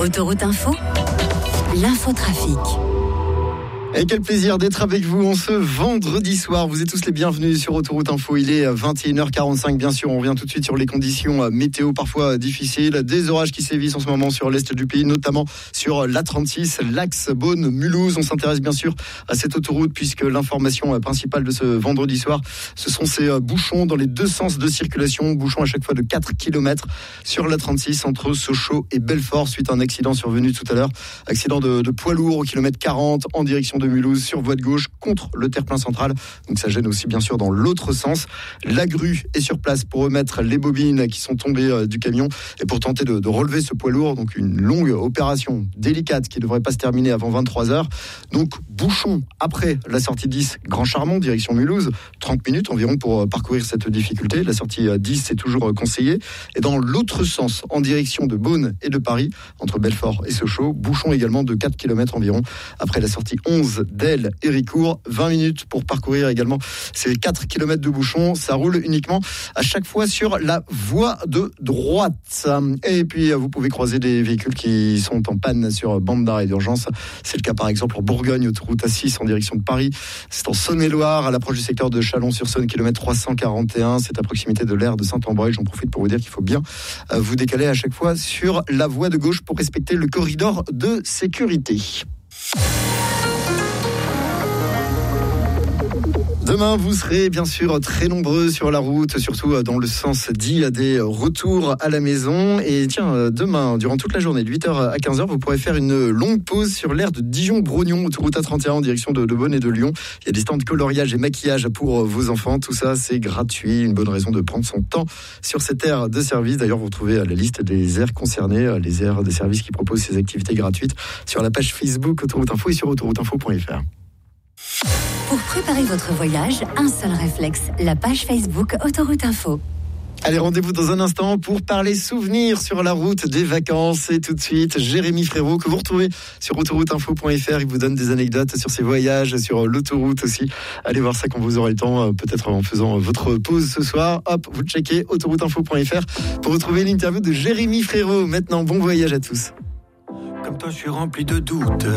Autoroute Info, l'infotrafic. Et quel plaisir d'être avec vous en ce vendredi soir. Vous êtes tous les bienvenus sur Autoroute Info. Il est 21h45, bien sûr. On revient tout de suite sur les conditions météo parfois difficiles. Des orages qui sévissent en ce moment sur l'est du pays, notamment sur l'A36, l'axe Beaune-Mulhouse. On s'intéresse bien sûr à cette autoroute puisque l'information principale de ce vendredi soir, ce sont ces bouchons dans les deux sens de circulation. Bouchons à chaque fois de 4 km sur l'A36 entre Sochaux et Belfort suite à un accident survenu tout à l'heure. Accident de poids lourd au kilomètre 40 en direction de Mulhouse sur voie de gauche contre le terre-plein central. Donc ça gêne aussi bien sûr dans l'autre sens. La grue est sur place pour remettre les bobines qui sont tombées du camion et pour tenter de relever ce poids lourd. Donc une longue opération délicate qui ne devrait pas se terminer avant 23h. Donc bouchon après la sortie 10 Grand Charmont direction Mulhouse. 30 minutes environ pour parcourir cette difficulté. La sortie 10 c'est toujours conseillé. Et dans l'autre sens en direction de Beaune et de Paris entre Belfort et Sochaux. Bouchon également de 4 km environ après la sortie 11 d'Aile et Ricourt, 20 minutes pour parcourir également ces 4 km de bouchons. Ça roule uniquement à chaque fois sur la voie de droite. Et puis vous pouvez croiser des véhicules qui sont en panne sur bande d'arrêt d'urgence. C'est le cas par exemple en Bourgogne, autoroute A6 en direction de Paris. C'est en Saône-et-Loire, à l'approche du secteur de Chalon-sur-Saône, kilomètre 341. C'est à proximité de l'aire de Saint-Ambreuil. J'en profite pour vous dire qu'il faut bien vous décaler à chaque fois sur la voie de gauche pour respecter le corridor de sécurité. Demain, vous serez bien sûr très nombreux sur la route, surtout dans le sens dit des retours à la maison. Et tiens, demain, durant toute la journée, de 8h à 15h, vous pourrez faire une longue pause sur l'aire de Dijon-Brognon, autoroute A31 en direction de Beaune et de Lyon. Il y a des stands de coloriage et maquillage pour vos enfants. Tout ça, c'est gratuit. Une bonne raison de prendre son temps sur cette aire de service. D'ailleurs, vous retrouvez la liste des aires concernées, les aires de service qui proposent ces activités gratuites sur la page Facebook Autoroute Info et sur autorouteinfo.fr. Pour préparer votre voyage, un seul réflexe, la page Facebook Autoroute Info. Allez, rendez-vous dans un instant pour parler souvenirs sur la route des vacances. Et tout de suite, Jérémy Frérot, que vous retrouvez sur autorouteinfo.fr. Il vous donne des anecdotes sur ses voyages, sur l'autoroute aussi. Allez voir ça quand vous aurez le temps, peut-être en faisant votre pause ce soir. Hop, vous checkez autorouteinfo.fr pour retrouver l'interview de Jérémy Frérot. Maintenant, bon voyage à tous. Comme toi, je suis rempli de doutes.